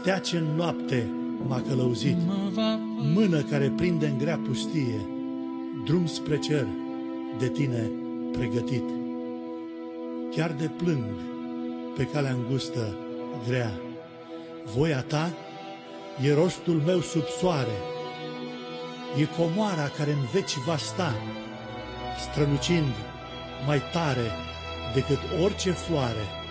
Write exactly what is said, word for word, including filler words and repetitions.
Stea ce în noapte m-a călăuzit, mână care prinde în grea pustie, drum spre cer de tine pregătit. Chiar de plâng pe calea îngustă grea, voia ta e rostul meu sub soare, e comoara care în veci va sta, strălucind mai tare decât orice floare.